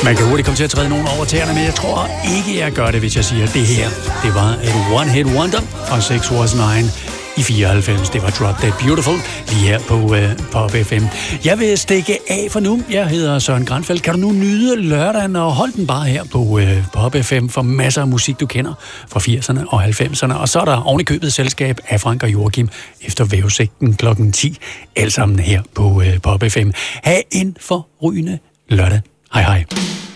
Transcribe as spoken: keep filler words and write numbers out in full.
Man kan hurtigt komme til at træde nogen over tæerne, men jeg tror ikke, jeg gør det, hvis jeg siger, at det her, det var et one-hit wonder fra Six Was Nine i fireoghalvfems. Det var Drop Dead Beautiful lige her på uh, Pop F M. Jeg vil stikke af for nu. Jeg hedder Søren Granfeldt. Kan du nu nyde lørdagen, og hold den bare her på uh, Pop F M for masser af musik, du kender fra firserne og halvfemserne. Og så er der oven i købet selskab af Frank og Joachim efter vævesigten klokken ti. Alt sammen her på uh, Pop F M. Ha' en forrygende lørdag. Hej hej.